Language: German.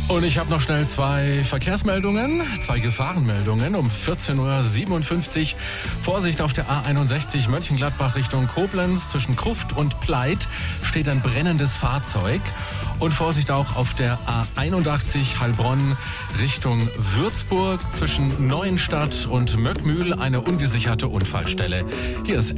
Und ich habe noch schnell zwei Verkehrsmeldungen, zwei Gefahrenmeldungen. Um 14:57 Uhr Vorsicht auf der A61 Mönchengladbach Richtung Koblenz. Zwischen Gruft und Pleit steht ein brennendes Fahrzeug. Und Vorsicht auch auf der A81 Heilbronn Richtung Würzburg. Zwischen Neuenstadt und Möckmühl eine ungesicherte Unfallstelle. Hier ist